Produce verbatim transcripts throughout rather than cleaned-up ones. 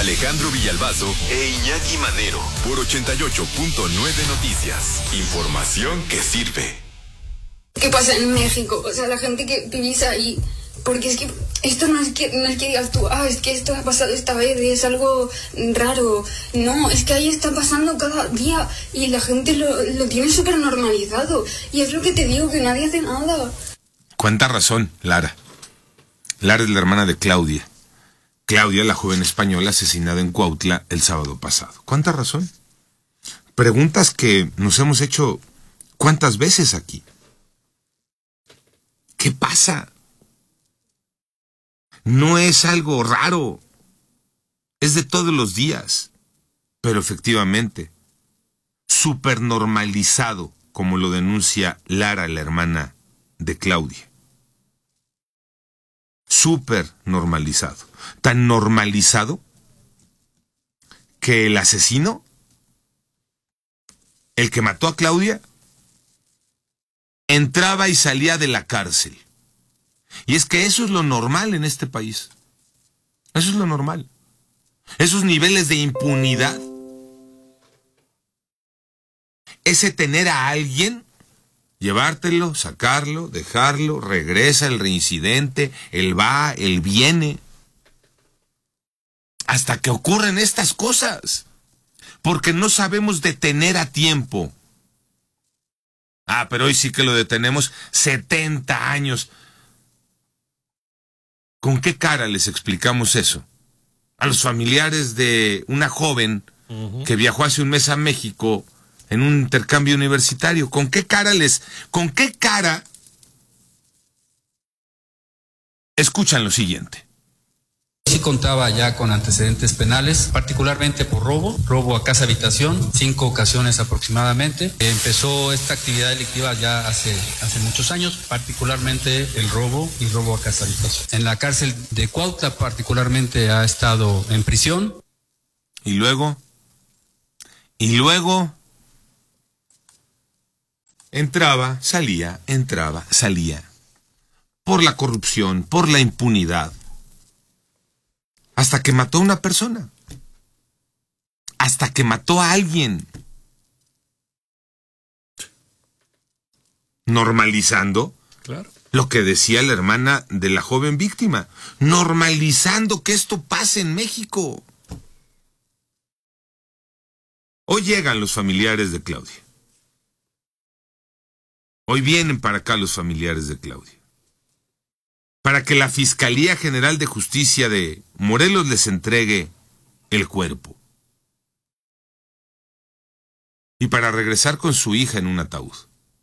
Alejandro Villalbazo e Iñaki Manero por ochenta y ocho punto nueve Noticias. Información que sirve. ¿Qué pasa en México? O sea, la gente que vivís ahí, porque es que esto no es que, no es que digas tú, ah, es que esto ha pasado esta vez, es algo raro. No, es que ahí está pasando cada día y la gente lo, lo tiene súper normalizado. Y es lo que te digo, que nadie hace nada. Cuánta razón, Lara. Lara es la hermana de Claudia. Claudia, la joven española asesinada en Cuautla el sábado pasado. ¿Cuánta razón? Preguntas que nos hemos hecho ¿cuántas veces aquí? ¿Qué pasa? No es algo raro. Es de todos los días. Pero efectivamente, súper normalizado, como lo denuncia Lara, la hermana de Claudia. Súper normalizado. Tan normalizado que el asesino, el que mató a Claudia, entraba y salía de la cárcel. Y es que eso es lo normal en este país. Eso es lo normal. Esos niveles de impunidad. Ese tener a alguien, llevártelo, sacarlo, dejarlo, regresa el reincidente, él va, él viene. Hasta que ocurren estas cosas. Porque no sabemos detener a tiempo. Ah, pero hoy sí que lo detenemos setenta años. ¿Con qué cara les explicamos eso? A los familiares de una joven uh-huh. que viajó hace un mes a México en un intercambio universitario. ¿Con qué cara les... ¿Con qué cara escuchan lo siguiente? Sí contaba ya con antecedentes penales, particularmente por robo, robo a casa habitación, cinco ocasiones aproximadamente. Empezó esta actividad delictiva ya hace, hace muchos años, particularmente el robo y robo a casa habitación. En la cárcel de Cuautla particularmente ha estado en prisión. Y luego, y luego, entraba, salía, entraba, salía. Por la corrupción, por la impunidad. Hasta que mató a una persona. Hasta que mató a alguien. Normalizando claro. lo que decía la hermana de la joven víctima. Normalizando que esto pase en México. Hoy llegan los familiares de Claudia. Hoy vienen para acá los familiares de Claudia. Para que la Fiscalía General de Justicia de Morelos les entregue el cuerpo. Y para regresar con su hija en un ataúd.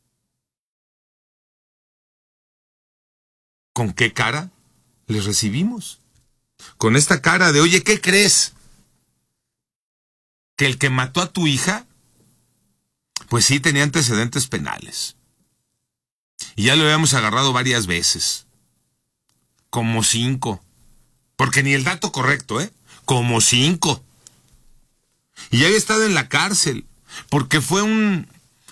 ¿Con qué cara les recibimos? Con esta cara de, oye, ¿qué crees? ¿Que el que mató a tu hija? Pues sí, tenía antecedentes penales. Y ya lo habíamos agarrado varias veces. Como cinco. Porque ni el dato correcto, ¿eh? Como cinco. Y ya había estado en la cárcel. Porque fue un...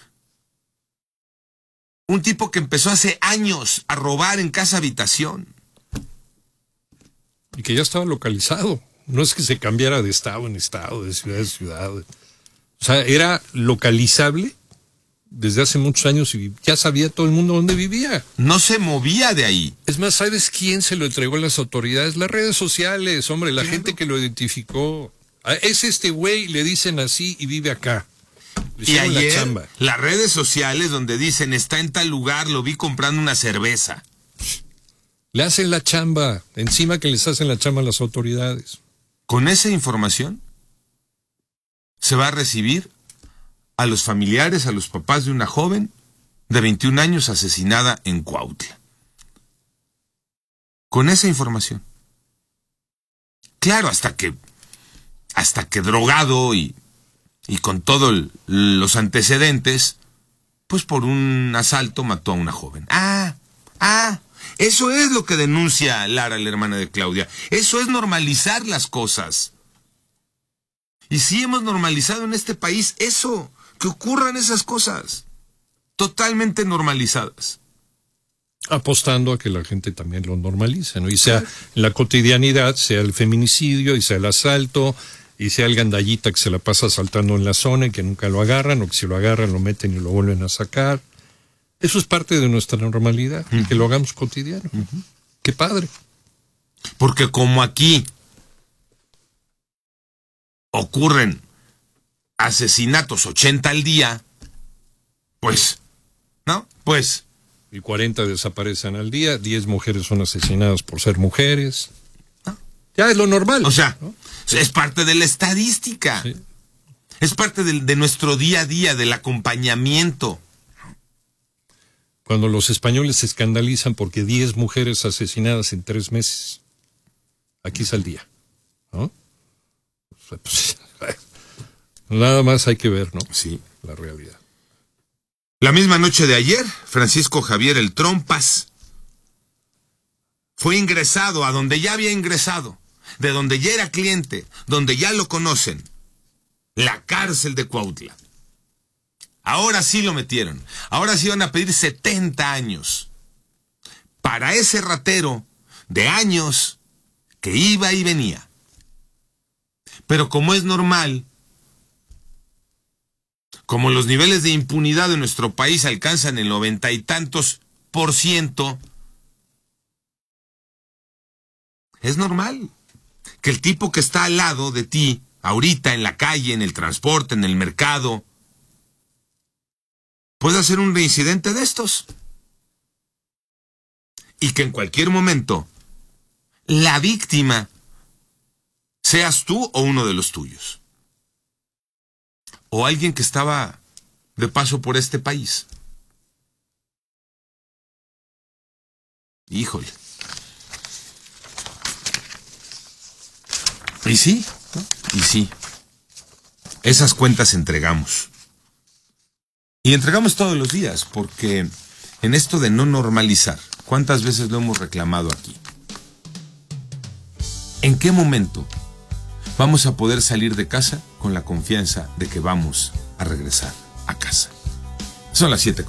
Un tipo que empezó hace años a robar en casa habitación. Y que ya estaba localizado. No es que se cambiara de estado en estado, de ciudad en ciudad. O sea, era localizable desde hace muchos años y ya sabía todo el mundo dónde vivía. No se movía de ahí. Es más, ¿sabes quién se lo entregó a las autoridades? Las redes sociales, hombre, la claro. gente que lo identificó. Es este güey, le dicen así y vive acá. Le y ayer, la chamba. Las redes sociales donde dicen, está en tal lugar, lo vi comprando una cerveza. Le hacen la chamba, encima que les hacen la chamba a las autoridades. Con esa información se va a recibir a los familiares, a los papás de una joven de veintiún años asesinada en Cuautla. Con esa información. Claro, hasta que, hasta que drogado y, y con todos los antecedentes, pues por un asalto mató a una joven. Ah, ah, eso es lo que denuncia Lara, la hermana de Claudia. Eso es normalizar las cosas. Y sí hemos normalizado en este país eso. Que ocurran esas cosas, totalmente normalizadas. Apostando a que la gente también lo normalice, ¿no? Y sea en la cotidianidad, sea el feminicidio, y sea el asalto, y sea el gandallita que se la pasa saltando en la zona y que nunca lo agarran, o que si lo agarran lo meten y lo vuelven a sacar. Eso es parte de nuestra normalidad, uh-huh. que lo hagamos cotidiano. Uh-huh. ¡Qué padre! Porque como aquí ocurren asesinatos ochenta al día, pues, ¿no? Pues... Y cuarenta desaparecen al día, diez mujeres son asesinadas por ser mujeres. ¿No? Ya es lo normal. O sea, ¿no? Es parte de la estadística. Sí. Es parte de, de nuestro día a día, del acompañamiento. Cuando los españoles se escandalizan porque diez mujeres asesinadas en tres meses. Aquí es al día, ¿no? O sea, pues, nada más hay que ver, ¿no? Sí. La realidad. La misma noche de ayer, Francisco Javier El Trompas fue ingresado a donde ya había ingresado, de donde ya era cliente, donde ya lo conocen, la cárcel de Cuautla. Ahora sí lo metieron, ahora sí van a pedir setenta años para ese ratero de años que iba y venía. Pero como es normal, como los niveles de impunidad de nuestro país alcanzan el noventa y tantos por ciento, es normal que el tipo que está al lado de ti, ahorita en la calle, en el transporte, en el mercado, pueda ser un reincidente de estos. Y que en cualquier momento la víctima seas tú o uno de los tuyos. O alguien que estaba de paso por este país. Híjole. Y sí, ¿no? Y sí. Esas cuentas entregamos. Y entregamos todos los días, porque en esto de no normalizar, ¿cuántas veces lo hemos reclamado aquí? ¿En qué momento vamos a poder salir de casa con la confianza de que vamos a regresar a casa? Son las siete.